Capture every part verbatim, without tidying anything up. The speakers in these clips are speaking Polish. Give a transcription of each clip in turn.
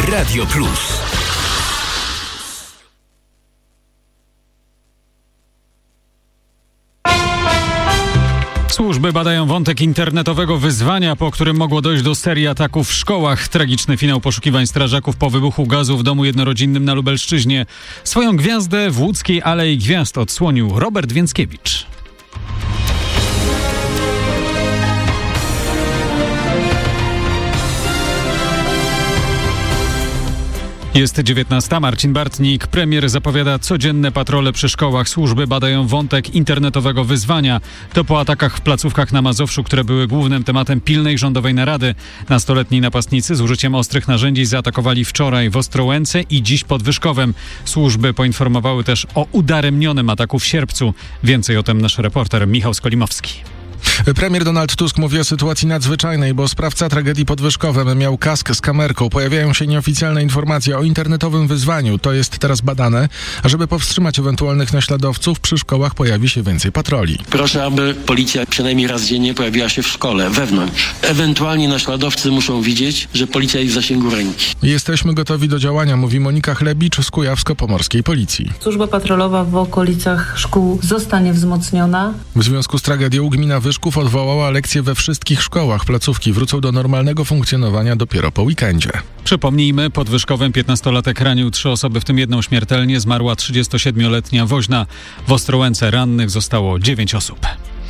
Radio Plus. Służby badają wątek internetowego wyzwania, po którym mogło dojść do serii ataków w szkołach. Tragiczny finał poszukiwań strażaków po wybuchu gazu w domu jednorodzinnym na Lubelszczyźnie. Swoją gwiazdę w łódzkiej Alei Gwiazd odsłonił Robert Więckiewicz. Jest dziewiętnasta. Marcin Bartnik. Premier zapowiada codzienne patrole przy szkołach. Służby badają wątek internetowego wyzwania. To po atakach w placówkach na Mazowszu, które były głównym tematem pilnej rządowej narady. Nastoletni napastnicy z użyciem ostrych narzędzi zaatakowali wczoraj w Ostrołęce i dziś pod Wyszkowem. Służby poinformowały też o udaremnionym ataku w Sierpcu. Więcej o tym nasz reporter Michał Skolimowski. Premier Donald Tusk mówi o sytuacji nadzwyczajnej, bo sprawca tragedii pod Wyszkowem miał kask z kamerką. Pojawiają się nieoficjalne informacje o internetowym wyzwaniu. To jest teraz badane, a żeby powstrzymać ewentualnych naśladowców, przy szkołach pojawi się więcej patroli. Proszę, aby policja przynajmniej raz dziennie pojawiła się w szkole, wewnątrz. Ewentualnie naśladowcy muszą widzieć, że policja jest w zasięgu ręki. Jesteśmy gotowi do działania, mówi Monika Chlebicz z Kujawsko-Pomorskiej Policji. Służba patrolowa w okolicach szkół zostanie wzmocniona. W związku z tragedią gmina Wyszków odwołała lekcje we wszystkich szkołach. Placówki wrócą do normalnego funkcjonowania dopiero po weekendzie. Przypomnijmy, pod Wyszkowem piętnastolatek ranił trzy osoby, w tym jedną śmiertelnie. Zmarła trzydziestosiedmioletnia woźna. W Ostrołęce rannych zostało dziewięć osób.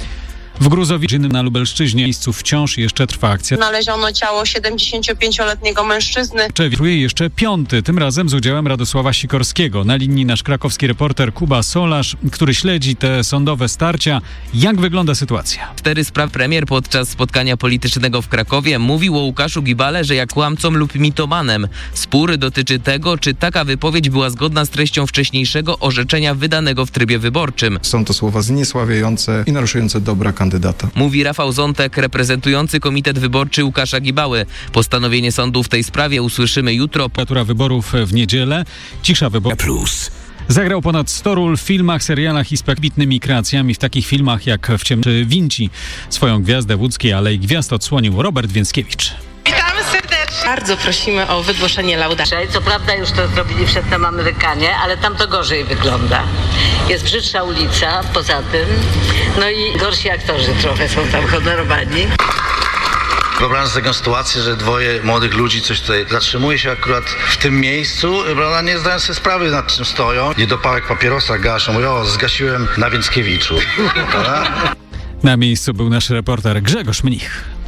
W Gruzowinie na Lubelszczyźnie miejscu wciąż jeszcze trwa akcja. Znaleziono ciało siedemdziesięciopięcioletniego mężczyzny. Czerwuje jeszcze piąty, tym razem z udziałem Radosława Sikorskiego. Na linii nasz krakowski reporter Kuba Solarz, który śledzi te sądowe starcia. Jak wygląda sytuacja? Cztery spraw premier podczas spotkania politycznego w Krakowie mówił o Łukaszu Gibale, że jak kłamcą lub mitomanem. Spór dotyczy tego, czy taka wypowiedź była zgodna z treścią wcześniejszego orzeczenia wydanego w trybie wyborczym. Są to słowa zniesławiające i naruszające dobra kandydata. Mówi Rafał Zątek, reprezentujący Komitet Wyborczy Łukasza Gibały. Postanowienie sądu w tej sprawie usłyszymy jutro. Prokuratura wyborów w niedzielę. Cisza wyborów. Plus. Zagrał ponad sto ról w filmach, serialach i spektakularnymi kreacjami w takich filmach jak W ciemności czy Vinci. Swoją gwiazdę w łódzkiej Alei Gwiazd odsłonił Robert Więckiewicz. Witamy serdecznie. Bardzo prosimy o wygłoszenie laudacji. Co prawda już to zrobili przedtem Amerykanie, ale tam to gorzej wygląda. Jest brzydsza ulica poza tym, no i gorsi aktorzy trochę są tam honorowani. Wyobrażam sobie taką sytuację, że dwoje młodych ludzi coś tutaj zatrzymuje się akurat w tym miejscu, prawda, nie zdają sobie sprawy, nad czym stoją. Niedopałek papierosa gaszą, mówią, o, zgasiłem na Więckiewiczu. Na miejscu był nasz reporter Grzegorz Mnich.